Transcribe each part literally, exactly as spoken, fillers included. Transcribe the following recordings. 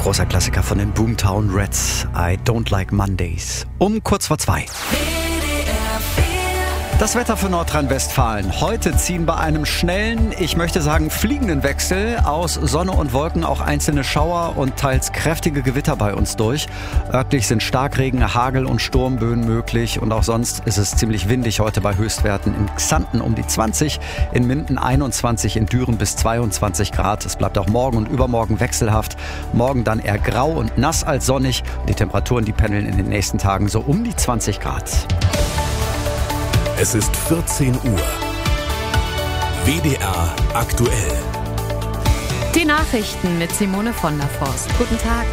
Großer Klassiker von den Boomtown Rats, I Don't Like Mondays. Um kurz vor zwei. Das Wetter für Nordrhein-Westfalen. Heute ziehen bei einem schnellen, ich möchte sagen fliegenden Wechsel aus Sonne und Wolken auch einzelne Schauer und teils kräftige Gewitter bei uns durch. Örtlich sind Starkregen, Hagel und Sturmböen möglich und auch sonst ist es ziemlich windig heute bei Höchstwerten. In Xanten um die zwanzig, in Minden einundzwanzig, in Düren bis zweiundzwanzig Grad. Es bleibt auch morgen und übermorgen wechselhaft. Morgen dann eher grau und nass als sonnig. Die Temperaturen, die pendeln in den nächsten Tagen so um die zwanzig Grad. Es ist vierzehn Uhr. W D R aktuell. Die Nachrichten mit Simone von der Forst. Guten Tag.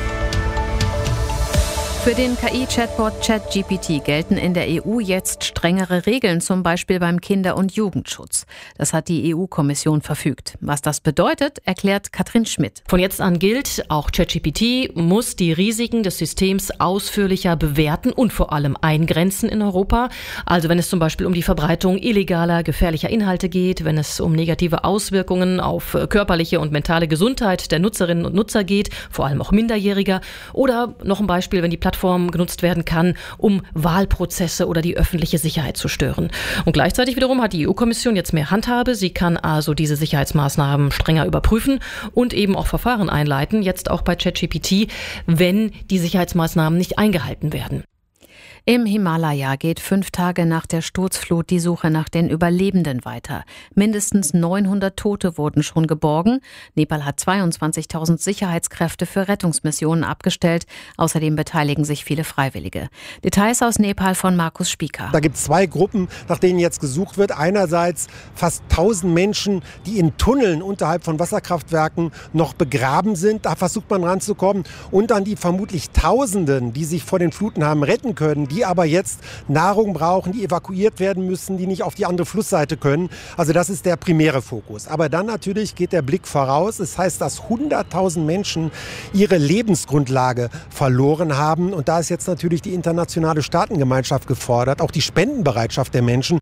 Für den K I-Chatbot ChatGPT gelten in der E U jetzt strengere Regeln, zum Beispiel beim Kinder- und Jugendschutz. Das hat die E U-Kommission verfügt. Was das bedeutet, erklärt Katrin Schmidt. Von jetzt an gilt, auch ChatGPT muss die Risiken des Systems ausführlicher bewerten und vor allem eingrenzen in Europa. Also wenn es zum Beispiel um die Verbreitung illegaler, gefährlicher Inhalte geht, wenn es um negative Auswirkungen auf körperliche und mentale Gesundheit der Nutzerinnen und Nutzer geht, vor allem auch Minderjähriger. Oder noch ein Beispiel, wenn die Plattform genutzt werden kann, um Wahlprozesse oder die öffentliche Sicherheit zu stören. Und gleichzeitig wiederum hat die E U-Kommission jetzt mehr Handhabe. Sie kann also diese Sicherheitsmaßnahmen strenger überprüfen und eben auch Verfahren einleiten, jetzt auch bei ChatGPT, wenn die Sicherheitsmaßnahmen nicht eingehalten werden. Im Himalaya geht fünf Tage nach der Sturzflut die Suche nach den Überlebenden weiter. Mindestens neunhundert Tote wurden schon geborgen. Nepal hat zweiundzwanzigtausend Sicherheitskräfte für Rettungsmissionen abgestellt. Außerdem beteiligen sich viele Freiwillige. Details aus Nepal von Markus Spieker. Da gibt es zwei Gruppen, nach denen jetzt gesucht wird. Einerseits fast tausend Menschen, die in Tunneln unterhalb von Wasserkraftwerken noch begraben sind. Da versucht man ranzukommen. Und dann die vermutlich Tausenden, die sich vor den Fluten haben retten können, die aber jetzt Nahrung brauchen, die evakuiert werden müssen, die nicht auf die andere Flussseite können. Also das ist der primäre Fokus. Aber dann natürlich geht der Blick voraus. Es heißt, dass hunderttausend Menschen ihre Lebensgrundlage verloren haben. Und da ist jetzt natürlich die internationale Staatengemeinschaft gefordert, auch die Spendenbereitschaft der Menschen.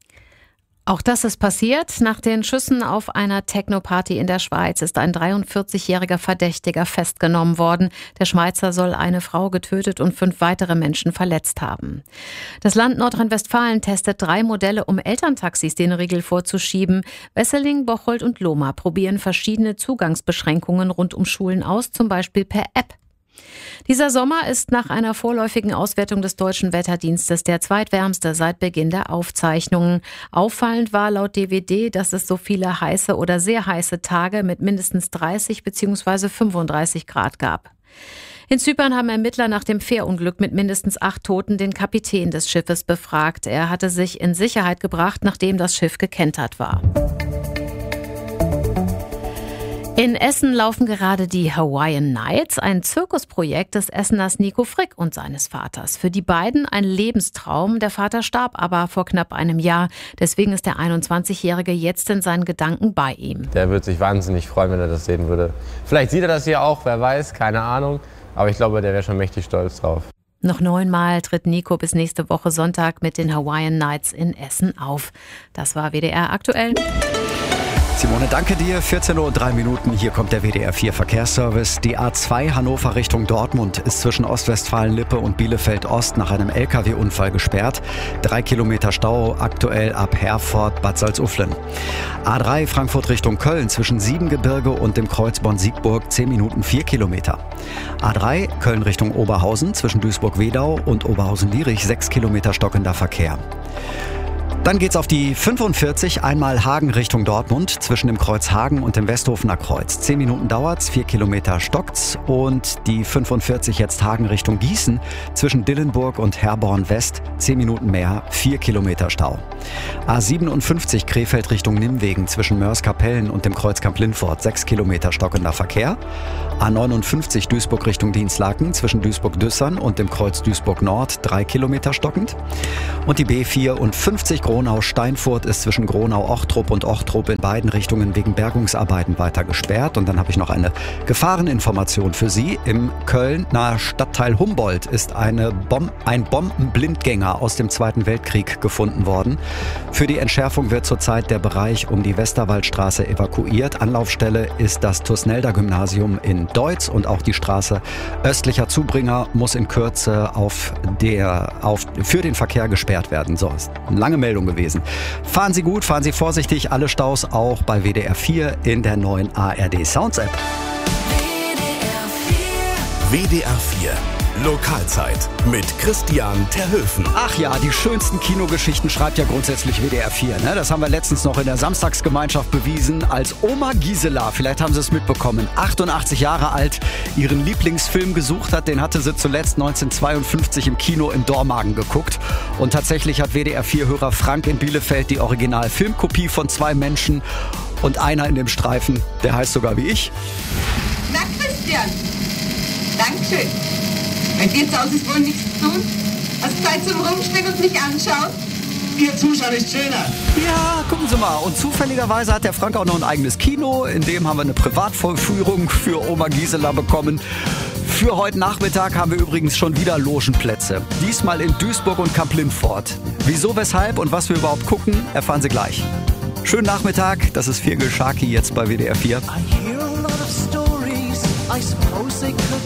Auch das ist passiert. Nach den Schüssen auf einer Techno-Party in der Schweiz ist ein dreiundvierzigjähriger Verdächtiger festgenommen worden. Der Schweizer soll eine Frau getötet und fünf weitere Menschen verletzt haben. Das Land Nordrhein-Westfalen testet drei Modelle, um Elterntaxis den Riegel vorzuschieben. Wesseling, Bocholt und Lohmar probieren verschiedene Zugangsbeschränkungen rund um Schulen aus, zum Beispiel per App. Dieser Sommer ist nach einer vorläufigen Auswertung des Deutschen Wetterdienstes der zweitwärmste seit Beginn der Aufzeichnungen. Auffallend war laut D W D, dass es so viele heiße oder sehr heiße Tage mit mindestens dreißig bzw. fünfunddreißig Grad gab. In Zypern haben Ermittler nach dem Fährunglück mit mindestens acht Toten den Kapitän des Schiffes befragt. Er hatte sich in Sicherheit gebracht, nachdem das Schiff gekentert war. In Essen laufen gerade die Hawaiian Nights, ein Zirkusprojekt des Esseners Nico Frick und seines Vaters. Für die beiden ein Lebenstraum. Der Vater starb aber vor knapp einem Jahr. Deswegen ist der einundzwanzigjährige jetzt in seinen Gedanken bei ihm. Der wird sich wahnsinnig freuen, wenn er das sehen würde. Vielleicht sieht er das hier auch, wer weiß, keine Ahnung. Aber ich glaube, der wäre schon mächtig stolz drauf. Noch neunmal tritt Nico bis nächste Woche Sonntag mit den Hawaiian Nights in Essen auf. Das war W D R aktuell. Simone, danke dir. vierzehn Uhr und drei Minuten. Hier kommt der W D R vier Verkehrsservice. Die A zwei Hannover Richtung Dortmund ist zwischen Ostwestfalen-Lippe und Bielefeld-Ost nach einem L K W-Unfall gesperrt. Drei Kilometer Stau aktuell ab Herford, Bad Salzuflen. A drei Frankfurt Richtung Köln zwischen Siebengebirge und dem Kreuz Bonn-Siegburg zehn Minuten vier Kilometer. A drei Köln Richtung Oberhausen zwischen Duisburg-Wedau und Oberhausen-Lierich sechs Kilometer stockender Verkehr. Dann geht's auf die fünfundvierzig, einmal Hagen Richtung Dortmund, zwischen dem Kreuz Hagen und dem Westhofener Kreuz. Zehn Minuten dauert's, vier Kilometer stockt's. Und die fünfundvierzig jetzt Hagen Richtung Gießen, zwischen Dillenburg und Herborn West, zehn Minuten mehr, vier Kilometer Stau. A siebenundfünfzig Krefeld Richtung Nimwegen, zwischen Mörs-Kapellen und dem Kreuzkamp Lindfort, sechs Kilometer stockender Verkehr. A neunundfünfzig Duisburg Richtung Dienstlaken, zwischen Duisburg-Düssern und dem Kreuz Duisburg Nord, drei Kilometer stockend. Und die B vierundfünfzig Gronau-Steinfurt ist zwischen Gronau-Ochtrup und Ochtrup in beiden Richtungen wegen Bergungsarbeiten weiter gesperrt. Und dann habe ich noch eine Gefahreninformation für Sie. Im Köln nahe Stadtteil Humboldt ist eine Bom- ein Bombenblindgänger aus dem Zweiten Weltkrieg gefunden worden. Für die Entschärfung wird zurzeit der Bereich um die Westerwaldstraße evakuiert. Anlaufstelle ist das TuS-Nelder-Gymnasium in Deutz und auch die Straße östlicher Zubringer muss in Kürze auf der, auf, für den Verkehr gesperrt werden. So, ist eine lange Meldung gewesen. Fahren Sie gut, fahren Sie vorsichtig. Alle Staus auch bei W D R vier in der neuen A R D Sounds App. W D R vier Lokalzeit mit Christian Terhöfen. Ach ja, die schönsten Kinogeschichten schreibt ja grundsätzlich W D R vier. Ne? Das haben wir letztens noch in der Samstagsgemeinschaft bewiesen, als Oma Gisela, vielleicht haben Sie es mitbekommen, achtundachtzig Jahre alt, ihren Lieblingsfilm gesucht hat. Den hatte sie zuletzt neunzehnhundertzweiundfünfzig im Kino in Dormagen geguckt. Und tatsächlich hat W D R vier-Hörer Frank in Bielefeld die Original-Filmkopie von zwei Menschen. Und einer in dem Streifen, der heißt sogar wie ich. Na Christian, Dankeschön. Bei dir zu Hause ist wohl nichts zu tun? Hast Zeit zum Rumstehen und mich anschauen? Ihr zuschauen ist schöner. Ja, gucken Sie mal. Und zufälligerweise hat der Frank auch noch ein eigenes Kino. In dem haben wir eine Privatvorführung für Oma Gisela bekommen. Für heute Nachmittag haben wir übrigens schon wieder Logenplätze. Diesmal in Duisburg und Kamp-Lindfort. Wieso, weshalb und was wir überhaupt gucken, erfahren Sie gleich. Schönen Nachmittag. Das ist Virgil Sharkey jetzt bei W D R vier.